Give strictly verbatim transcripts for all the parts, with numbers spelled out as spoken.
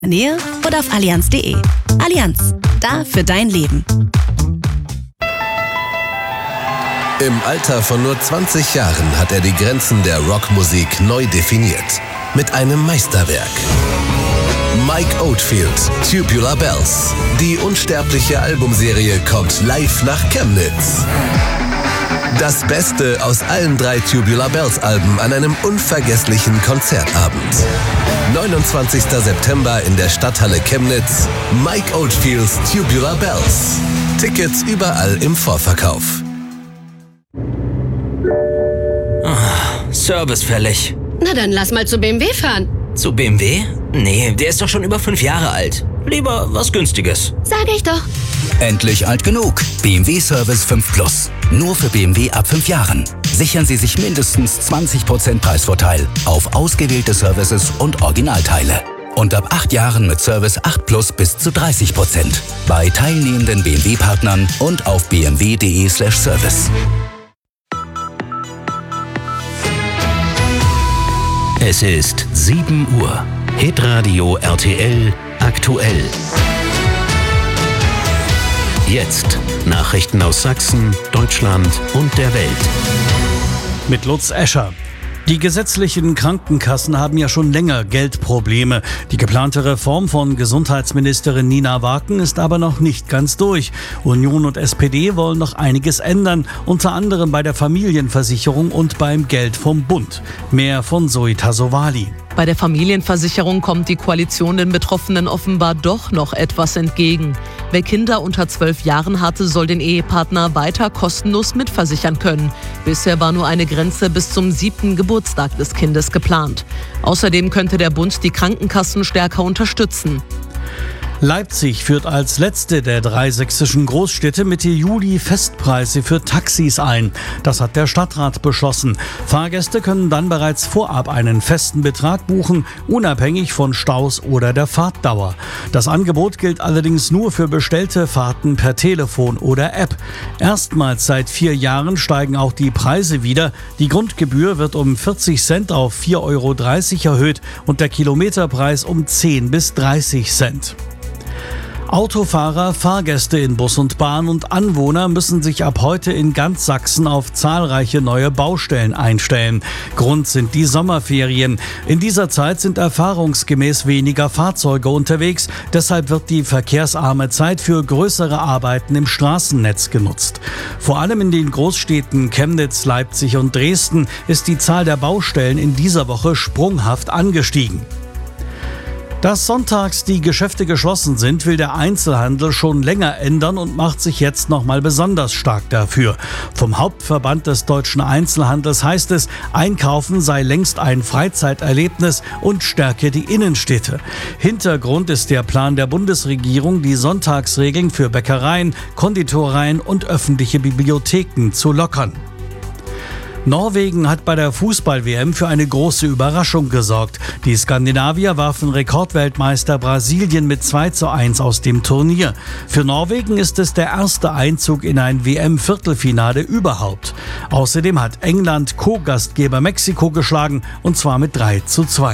Nähe oder auf allianz punkt de. Allianz, da für dein Leben. Im Alter von nur zwanzig Jahren hat er die Grenzen der Rockmusik neu definiert. Mit einem Meisterwerk. Mike Oldfield, Tubular Bells. Die unsterbliche Albumserie kommt live nach Chemnitz. Das Beste aus allen drei Tubular Bells Alben an einem unvergesslichen Konzertabend. neunundzwanzigster September in der Stadthalle Chemnitz. Mike Oldfields Tubular Bells. Tickets überall im Vorverkauf. Oh, Service fällig. Na dann lass mal zu B M W fahren. Zu B M W? Nee, der ist doch schon über fünf Jahre alt. Lieber was Günstiges. Sag ich doch. Endlich alt genug. B M W Service fünf Plus. Nur für B M W ab fünf Jahren. Sichern Sie sich mindestens zwanzig Prozent Preisvorteil auf ausgewählte Services und Originalteile. Und ab acht Jahren mit Service acht Plus bis zu dreißig Prozent. Bei teilnehmenden B M W-Partnern und auf b m w punkt de slash service. Es ist sieben Uhr. Hitradio R T L aktuell. Jetzt Nachrichten aus Sachsen, Deutschland und der Welt. Mit Lutz Escher. Die gesetzlichen Krankenkassen haben ja schon länger Geldprobleme. Die geplante Reform von Gesundheitsministerin Nina Waken ist aber noch nicht ganz durch. Union und S P D wollen noch einiges ändern, unter anderem bei der Familienversicherung und beim Geld vom Bund. Mehr von Zoe Tassovali. Bei der Familienversicherung kommt die Koalition den Betroffenen offenbar doch noch etwas entgegen. Wer Kinder unter zwölf Jahren hatte, soll den Ehepartner weiter kostenlos mitversichern können. Bisher war nur eine Grenze bis zum siebten Geburtstag des Kindes geplant. Außerdem könnte der Bund die Krankenkassen stärker unterstützen. Leipzig führt als letzte der drei sächsischen Großstädte Mitte Juli Festpreise für Taxis ein. Das hat der Stadtrat beschlossen. Fahrgäste können dann bereits vorab einen festen Betrag buchen, unabhängig von Staus oder der Fahrtdauer. Das Angebot gilt allerdings nur für bestellte Fahrten per Telefon oder App. Erstmals seit vier Jahren steigen auch die Preise wieder. Die Grundgebühr wird um vierzig Cent auf vier Euro dreißig erhöht und der Kilometerpreis um zehn bis dreißig Cent. Autofahrer, Fahrgäste in Bus und Bahn und Anwohner müssen sich ab heute in ganz Sachsen auf zahlreiche neue Baustellen einstellen. Grund sind die Sommerferien. In dieser Zeit sind erfahrungsgemäß weniger Fahrzeuge unterwegs. Deshalb wird die verkehrsarme Zeit für größere Arbeiten im Straßennetz genutzt. Vor allem in den Großstädten Chemnitz, Leipzig und Dresden ist die Zahl der Baustellen in dieser Woche sprunghaft angestiegen. Dass sonntags die Geschäfte geschlossen sind, will der Einzelhandel schon länger ändern und macht sich jetzt nochmal besonders stark dafür. Vom Hauptverband des deutschen Einzelhandels heißt es, Einkaufen sei längst ein Freizeiterlebnis und stärke die Innenstädte. Hintergrund ist der Plan der Bundesregierung, die Sonntagsregeln für Bäckereien, Konditoreien und öffentliche Bibliotheken zu lockern. Norwegen hat bei der Fußball-W M für eine große Überraschung gesorgt. Die Skandinavier warfen Rekordweltmeister Brasilien mit zwei zu eins aus dem Turnier. Für Norwegen ist es der erste Einzug in ein W M-Viertelfinale überhaupt. Außerdem hat England Co-Gastgeber Mexiko geschlagen, und zwar mit drei zu zwei.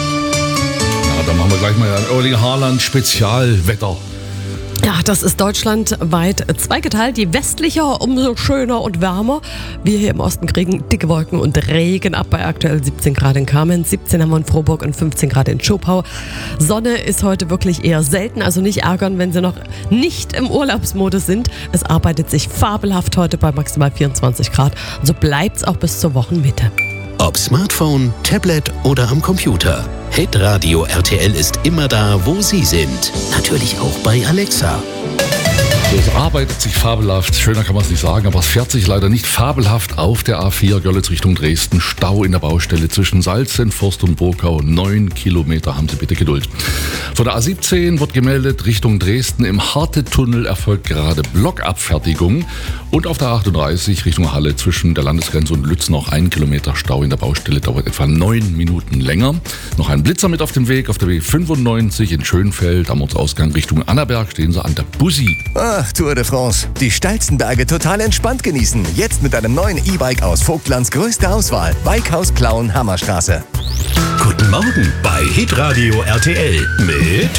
Ja, dann machen wir gleich mal ein Erling Haaland Spezialwetter. Ja, das ist deutschlandweit zweigeteilt. Je westlicher, umso schöner und wärmer. Wir hier im Osten kriegen dicke Wolken und Regen ab bei aktuell siebzehn Grad in Kamenz, siebzehn haben wir in Frohburg und fünfzehn Grad in Schopau. Sonne ist heute wirklich eher selten, also nicht ärgern, wenn Sie noch nicht im Urlaubsmodus sind. Es arbeitet sich fabelhaft heute bei maximal vierundzwanzig Grad. Und so bleibt es auch bis zur Wochenmitte. Ob Smartphone, Tablet oder am Computer. Hitradio R T L ist immer da, wo Sie sind. Natürlich auch bei Alexa. Es arbeitet sich fabelhaft, schöner kann man es nicht sagen, aber es fährt sich leider nicht fabelhaft auf der A vier Görlitz Richtung Dresden. Stau in der Baustelle zwischen Salzenforst und Burgau. Neun Kilometer, haben Sie bitte Geduld. Von der A siebzehn wird gemeldet, Richtung Dresden im Harte-Tunnel erfolgt gerade Blockabfertigung. Und auf der achtunddreißig Richtung Halle zwischen der Landesgrenze und Lütz noch ein Kilometer Stau in der Baustelle, dauert etwa neun Minuten länger. Noch ein Blitzer mit auf dem Weg, auf der B fünfundneunzig in Schönfeld, am Ortsausgang Richtung Annaberg stehen Sie an der Bussi. Ach, Tour de France. Die steilsten Berge total entspannt genießen. Jetzt mit einem neuen E-Bike aus Vogtlands größter Auswahl. Bikehaus Plauen, Hammerstraße. Guten Morgen bei Hitradio R T L mit mit